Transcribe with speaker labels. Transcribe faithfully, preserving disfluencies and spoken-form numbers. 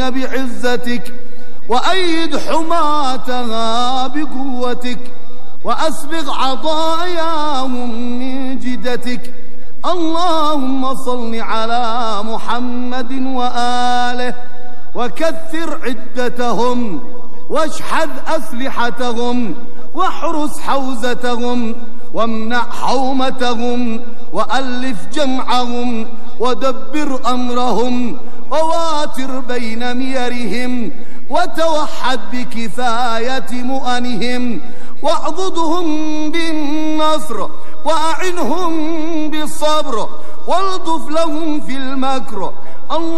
Speaker 1: بعزتك، وأيد حماتها بقوتك، وأسبغ عطاياهم من جدتك. اللهم صل على محمد وآله، وكثر عدتهم، واشحذ أسلحتهم، واحرس حوزتهم، وامنع حومتهم، وألف جمعهم، ودبر أمرهم، وواتر بين ميرهم، وتوحد بكفاية مؤنهم، واعضدهم بالنصر، وأعنهم بالصبر، والطف لهم في المكر.